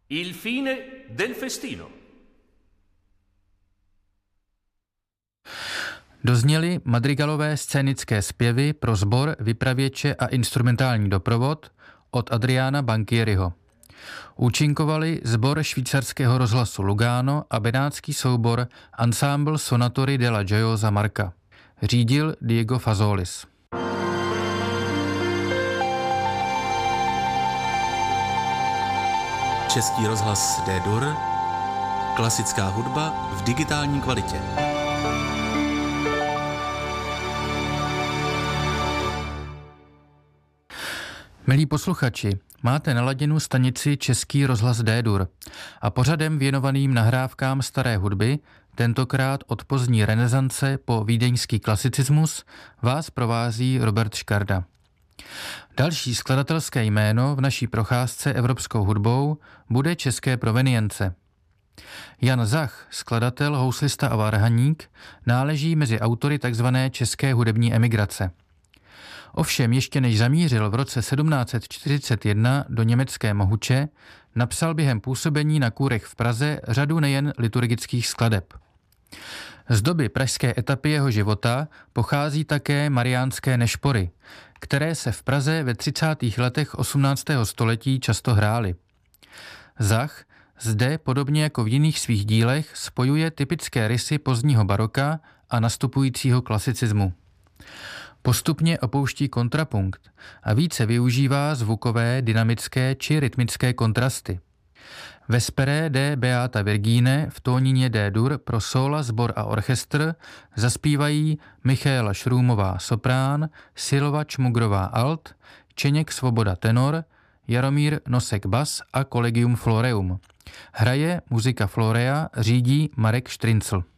Il fine del festino. Dozněly madrigalové scénické zpěvy pro sbor, vypravěče a instrumentální doprovod od Adriana Banchieriho. Účinkovali sbor švýcarského rozhlasu Lugano a benátský soubor Ensemble Sonatori della Gioiosa Marca. Řídil Diego Fazolis. Český rozhlas D-Dur, klasická hudba v digitální kvalitě. Milí posluchači, máte naladěnou stanici Český rozhlas D-Dur a pořadem věnovaným nahrávkám staré hudby, tentokrát od pozdní renesance po vídeňský klasicismus, vás provází Robert Škarda. Další skladatelské jméno v naší procházce evropskou hudbou bude české provenience. Jan Zach, skladatel, houslista a varhaník, náleží mezi autory tzv. České hudební emigrace. Ovšem ještě než zamířil v roce 1741 do německé Mohuče, napsal během působení na kůrech v Praze řadu nejen liturgických skladeb. Z doby pražské etapy jeho života pochází také mariánské nešpory, které se v Praze ve 30. letech 18. století často hrály. Zach zde, podobně jako v jiných svých dílech, spojuje typické rysy pozdního baroka a nastupujícího klasicismu. Postupně opouští kontrapunkt a více využívá zvukové, dynamické či rytmické kontrasty. Vespere de Beata Virgine v tónině D-dur pro sóla, sbor a orchestr zaspívají Michaela Šrůmová soprán, Silva Čmugrová alt, Čeněk Svoboda tenor, Jaromír Nosek bas a Collegium Floreum. Hraje Muzika Florea, řídí Marek Štrincl.